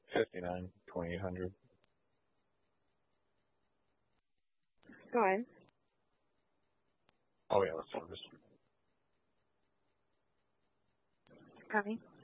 59, 2800. Go ahead. Oh yeah, let's do this. Copy.